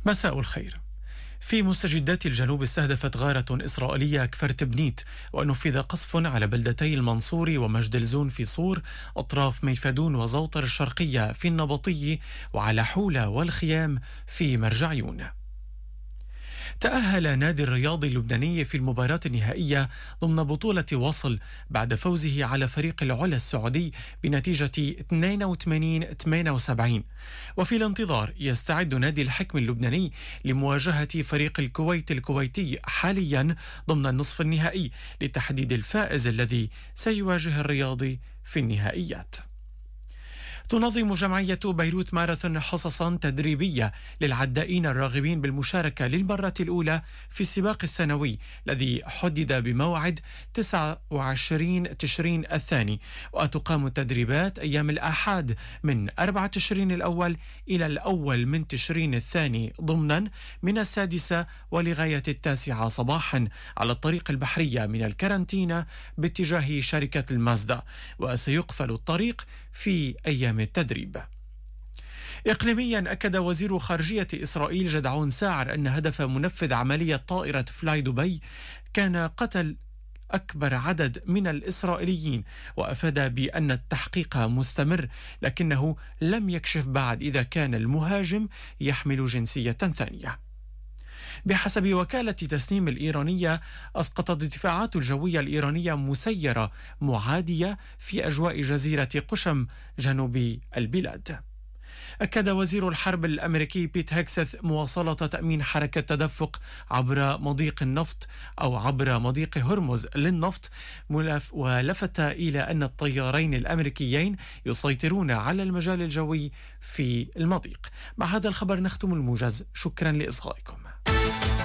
مساء الخير. في مستجدات الجنوب استهدفت غارة إسرائيلية كفر بنيت، ونفذ قصف على بلدتي المنصور ومجد الزون في صور، أطراف ميفدون وزوطر الشرقية في النبطي، وعلى حولة والخيام في مرجعيون. تأهل نادي الرياضي اللبناني في المباراة النهائية ضمن بطولة وصل بعد فوزه على فريق العلا السعودي بنتيجة 82-78. وفي الانتظار يستعد نادي الحكم اللبناني لمواجهة فريق الكويت الكويتي حاليا ضمن النصف النهائي لتحديد الفائز الذي سيواجه الرياضي في النهائيات. تنظم جمعية بيروت ماراثون حصصا تدريبية للعدائين الراغبين بالمشاركة للمرة الأولى في السباق السنوي الذي حدد بموعد 29 تشرين الثاني، وتقام التدريبات أيام الأحد من 4 تشرين الأول إلى الأول من تشرين الثاني ضمنا من 6 ولغاية 9 صباحا على الطريق البحرية من الكارنتينا باتجاه شركة المازدا، وسيقفل الطريق في أيام التدريب. إقليميا أكد وزير خارجية إسرائيل جدعون ساعر أن هدف منفذ عملية طائرة فلاي دبي كان قتل أكبر عدد من الإسرائيليين، وأفاد بأن التحقيق مستمر لكنه لم يكشف بعد إذا كان المهاجم يحمل جنسية ثانية. بحسب وكالة تسنيم الإيرانية، أسقطت الدفاعات الجوية الإيرانية مسيرة معادية في أجواء جزيرة قشم جنوب البلاد. أكد وزير الحرب الأمريكي بيت هيكسث مواصلة تأمين حركة تدفق عبر مضيق النفط أو عبر مضيق هرمز للنفط، ولفت إلى أن الطيارين الأمريكيين يسيطرون على المجال الجوي في المضيق. مع هذا الخبر نختم الموجز، شكرا لإصغائكم.